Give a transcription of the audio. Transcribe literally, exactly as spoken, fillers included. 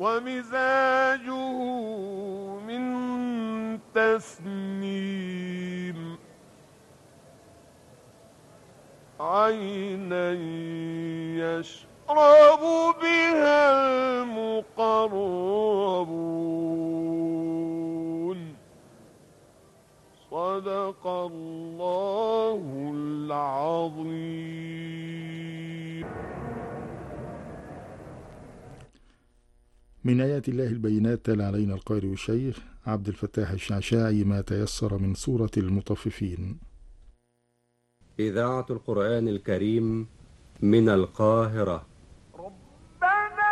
ومزاجه من تسنيم عينا يشرب بها المقربون صدق الله العظيم. من آيات الله البينات تلا علينا القارئ الشيخ عبد الفتاح الشعشاعي ما تيسر من سورة المطففين. إذاعة القرآن الكريم من القاهرة.